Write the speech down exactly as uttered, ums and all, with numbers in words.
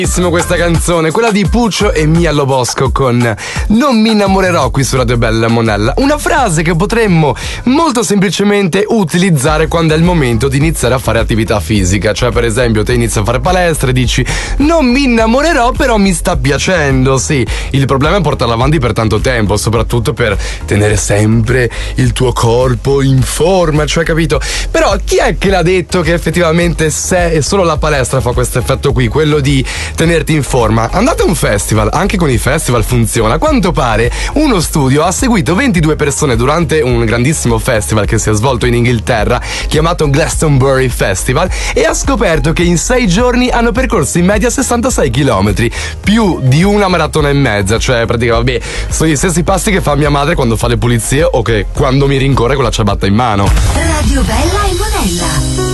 Questa canzone, quella di Puccio e Mia Lobosco con Non mi innamorerò qui su Radio Bella Monella. Una frase che potremmo molto semplicemente utilizzare quando è il momento di iniziare a fare attività fisica. Cioè, per esempio, te inizi a fare palestra e dici non mi innamorerò, però mi sta piacendo. Sì, il problema è portarla avanti per tanto tempo, soprattutto per tenere sempre il tuo corpo in forma, cioè, capito? Però chi è che l'ha detto che effettivamente se solo la palestra fa questo effetto qui, quello di tenerti in forma? Andate a un festival, anche con i festival funziona. A quanto pare uno studio ha seguito ventidue persone durante un grandissimo festival che si è svolto in Inghilterra chiamato Glastonbury Festival e ha scoperto che in sei giorni hanno percorso in media sessantasei chilometri, più di una maratona e mezza. Cioè, praticamente, vabbè, sono gli stessi passi che fa mia madre quando fa le pulizie o che quando mi rincorre con la ciabatta in mano. Radio Bella e Monella.